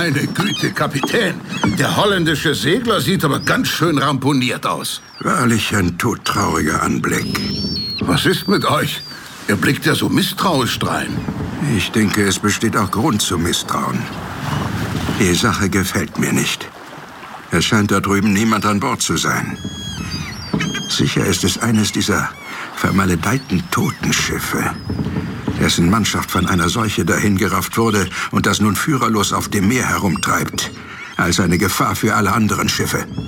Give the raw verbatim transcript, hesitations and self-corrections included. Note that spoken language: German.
Meine Güte, Kapitän. Der holländische Segler sieht aber ganz schön ramponiert aus. Wahrlich ein todtrauriger Anblick. Was ist mit euch? Ihr blickt ja so misstrauisch drein. Ich denke, es besteht auch Grund zu Misstrauen. Die Sache gefällt mir nicht. Es scheint da drüben niemand an Bord zu sein. Sicher ist es eines dieser vermaledeiten Totenschiffe, dessen Mannschaft von einer Seuche dahingerafft wurde und das nun führerlos auf dem Meer herumtreibt, als eine Gefahr für alle anderen Schiffe.